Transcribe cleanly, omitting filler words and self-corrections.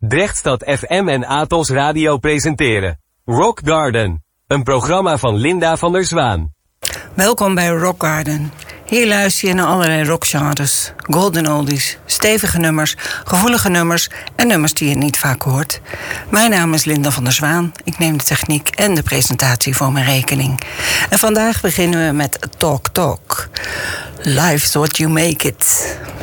Drechtstad FM en Atos Radio presenteren Rock Garden, een programma van Linda van der Zwaan. Welkom bij Rock Garden. Hier luister je naar allerlei rockgenres, golden oldies, stevige nummers, gevoelige nummers en nummers die je niet vaak hoort. Mijn naam is Linda van der Zwaan. Ik neem de techniek en de presentatie voor mijn rekening. En vandaag beginnen we met Talk Talk. Life's what you make it.